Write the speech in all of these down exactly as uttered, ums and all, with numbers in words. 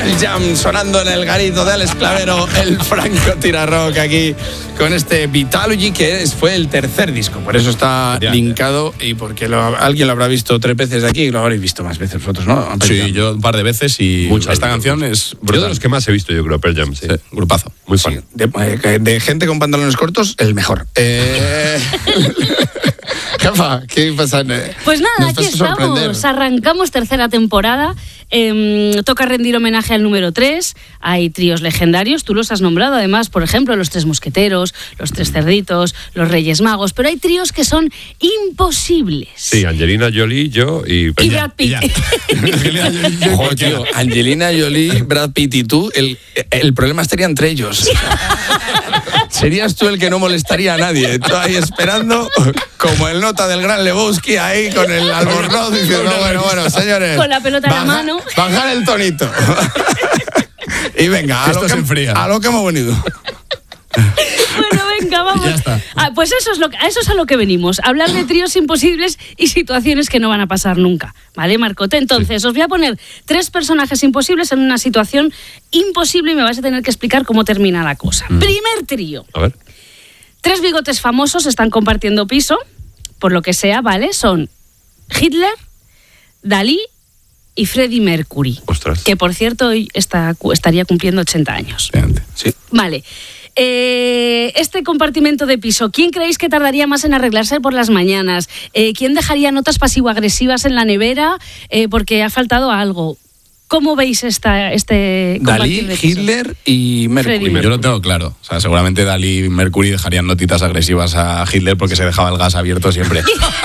Pearl Jam sonando en el garito de Alex Clavero, el Franco Tirarrock aquí con este Vitalogy, que es, fue el tercer disco, por eso está ya, linkado ya. Y porque lo, alguien lo habrá visto tres veces de aquí y lo habréis visto más veces vosotros, ¿no? Sí, yo un par de veces y muchas esta canción es brutal. Yo de los que más he visto, yo creo, Pearl Jam, sí. Sí, grupazo, muy fan. Sí, de, de gente con pantalones cortos, el mejor. Eh... Jefa, ¿qué pasa? Pues nada, aquí estamos, arrancamos tercera temporada, eh, toca rendir homenaje al número tres, hay tríos legendarios, tú los has nombrado además, por ejemplo, los Tres Mosqueteros, los Tres Cerditos, los Reyes Magos, pero hay tríos que son imposibles. Sí, Angelina Jolie, yo y... Y Brad Pitt. Ojo, tío, Angelina Jolie, Brad Pitt y tú, el, el problema estaría entre ellos. Serías tú el que no molestaría a nadie. Tú ahí esperando, como el nota del gran Lebowski, ahí con el albornoz, diciendo, bueno, bueno, señores. Con la pelota baja, en la mano. Bajar el tonito. Y venga, a Esto lo, se que, enfría. a lo que hemos venido. Bueno, venga, vamos. Ya está. Ah, pues eso es, lo, a eso es a lo que venimos. Hablar de tríos imposibles y situaciones que no van a pasar nunca. ¿Vale, Marcote? Entonces, sí. Os voy a poner tres personajes imposibles en una situación imposible y me vais a tener que explicar cómo termina la cosa. Mm. Primer trío. A ver. Tres bigotes famosos están compartiendo piso, por lo que sea, ¿vale? Son Hitler, Dalí y Freddie Mercury. Ostras. Que, por cierto, hoy está, estaría cumpliendo ochenta años. Sí. Vale. Eh, este compartimento de piso, ¿quién creéis que tardaría más en arreglarse por las mañanas? Eh, ¿Quién dejaría notas pasivo-agresivas en la nevera eh, porque ha faltado algo? ¿Cómo veis esta, este Dalí, Hitler y Mercury? Yo lo tengo claro. O sea, seguramente Dalí y Mercury dejarían notitas agresivas a Hitler porque se dejaba el gas abierto siempre.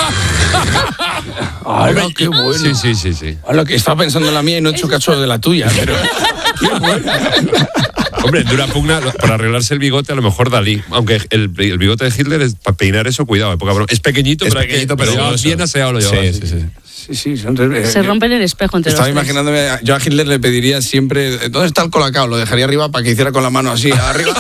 ¡Hola, qué bueno! Sí, sí, sí, sí. Hola, que estaba pensando en la mía y no he hecho caso de la tuya, pero... ¡Qué bueno! Hombre, dura pugna para arreglarse el bigote, a lo mejor Dalí. Aunque el, el bigote de Hitler, es, para peinar eso, cuidado, poca broma. Es pequeñito, es pero, pequeñito, que, pero pero bien aseado lo lleva. Sí, sí, sí. Sí, sí, son, eh, se rompen el espejo entre estaba los tres. imaginándome, yo a Hitler le pediría siempre, ¿dónde está el colacao? Lo dejaría arriba para que hiciera con la mano así, arriba.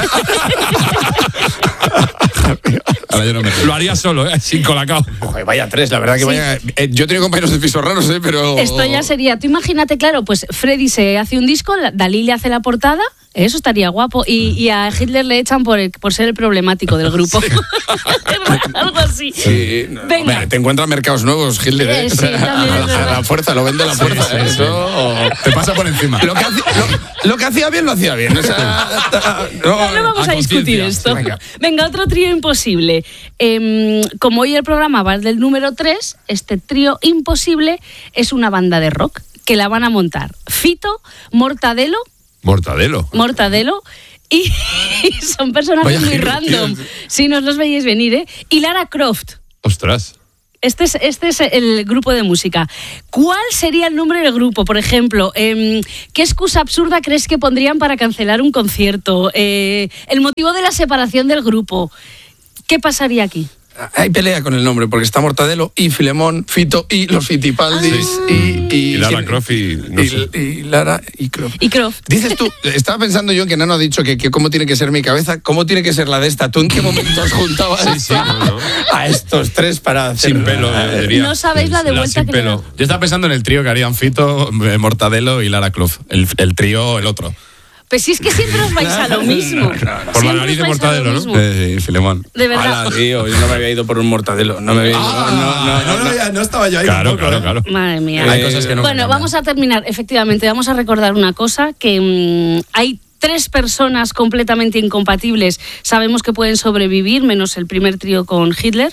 Ahora yo no me lo haría solo, ¿eh? Sin colacao. Joder, vaya tres, la verdad que sí. vaya... Eh, yo he tenido compañeros de piso raros, ¿eh? Pero... Esto ya sería, tú imagínate, claro, pues Freddy se hace un disco, Dalí le hace la portada, eso estaría guapo, y, y a Hitler le echan por, el, por ser el problemático del grupo. Sí. Algo así. Sí, no, venga. Hombre, te encuentras mercados nuevos, Hitler, ¿eh? Eh, sí, también es a la fuerza, lo vende a la fuerza. Sí, sí, ¿eh? sí. Eso... Te pasa por encima. Lo que, hacía, lo, lo que hacía bien, lo hacía bien. O sea, no, no vamos a, a discutir esto. Sí, venga. venga, otro trío imposible. Eh, como hoy el programa va del número tres, este trío imposible es una banda de rock que la van a montar Fito, Mortadelo. Mortadelo. Mortadelo. Y, y son personajes muy random. Si no os los veis venir, ¿eh? Y Lara Croft. Ostras. Este es, este es el grupo de música. ¿Cuál sería el nombre del grupo? Por ejemplo, eh, ¿qué excusa absurda crees que pondrían para cancelar un concierto? Eh, el motivo de la separación del grupo. ¿Qué pasaría aquí? Hay pelea con el nombre, porque está Mortadelo y Filemón, Fito y los Fitipaldis ah. y, y, y Lara Croft y, no y, sé. y Lara y Croft. Y Croft. Dices tú, estaba pensando yo que Nano ha dicho que, que cómo tiene que ser mi cabeza, cómo tiene que ser la de esta. ¿Tú en qué momento has juntado a, sí, sí, no, no. a estos tres para hacer... Sin pelo, eh, diría. No sabéis la de la vuelta sin que pelo. le... Yo estaba pensando en el trío que harían Fito, Mortadelo y Lara Croft. El, el trío, el otro. Pues si es que siempre os vais a lo mismo. Por siempre la nariz de Mortadelo, ¿no? Eh, sí, Filemón. De verdad. Ala, tío, yo no me había ido por un Mortadelo. No me había ido. Ah, no, no, no, no, no, no, no estaba yo ahí. Claro, tampoco, claro, claro. Madre mía. Hay cosas que no Bueno, vamos a terminar. Efectivamente, vamos a recordar una cosa, que mmm, hay tres personas completamente incompatibles. Sabemos que pueden sobrevivir, menos el primer trío con Hitler.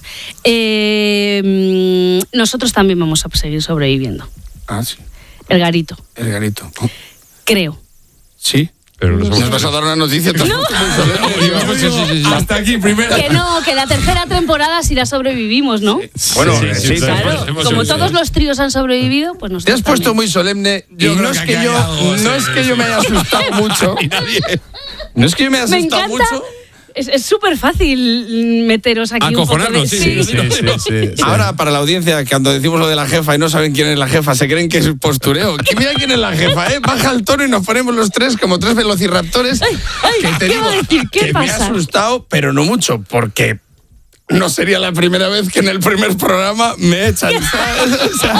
Eh, mmm, nosotros también vamos a seguir sobreviviendo. Ah, sí. El garito. El garito. Oh. Creo. Sí. Pero no ¿Nos vas a dar una noticia? No. Sí, sí, sí, sí. Hasta aquí primero. Que no, que la tercera temporada sí la sobrevivimos, ¿no? Bueno, sí, sí, sí, Claro, hemos- hemos como sobrevivido. todos los tríos han sobrevivido, pues Te nosotros has puesto también. muy solemne y Yo no creo es que que aquí yo hay algo, no sí, es que sí, yo me sí. haya asustado mucho. Y nadie. No es que yo me haya Me asustado encanta. mucho. Es súper fácil meteros aquí un poco de... Acojonarnos, sí, sí, Sí, sí, sí, sí. Ahora, para la audiencia, que cuando decimos lo de la jefa y no saben quién es la jefa, se creen que es postureo. Que mira quién es la jefa, ¿eh? Baja el tono y nos ponemos los tres como tres velociraptores. Ay, ay, que te ¿qué digo va a decir? ¿Qué que me ha pasa? asustado, pero no mucho, porque no sería la primera vez que en el primer programa me echan, ¿sabes? O sea,